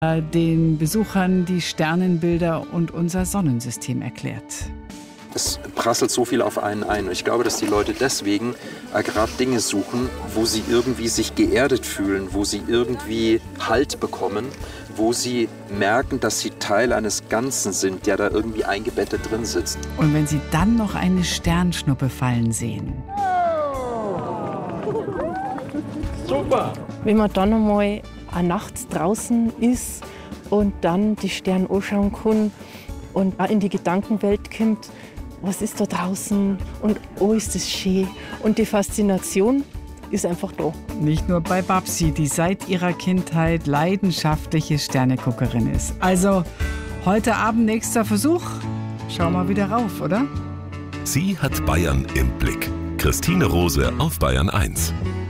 den Besuchern die Sternenbilder und unser Sonnensystem erklärt. Es prasselt so viel auf einen ein. Und ich glaube, dass die Leute deswegen gerade Dinge suchen, wo sie irgendwie sich geerdet fühlen, wo sie irgendwie Halt bekommen, wo sie merken, dass sie Teil eines Ganzen sind, der da irgendwie eingebettet drin sitzt. Und wenn sie dann noch eine Sternschnuppe fallen sehen. Super! Wenn man dann einmal nachts draußen ist und dann die Sterne anschauen kann und auch in die Gedankenwelt kommt, was ist da draußen und oh, ist das schön. Und die Faszination ist einfach da. Nicht nur bei Babsi, die seit ihrer Kindheit leidenschaftliche Sterneguckerin ist. Also heute Abend nächster Versuch. Schau mal wieder rauf, oder? Sie hat Bayern im Blick. Christine Rose auf Bayern 1.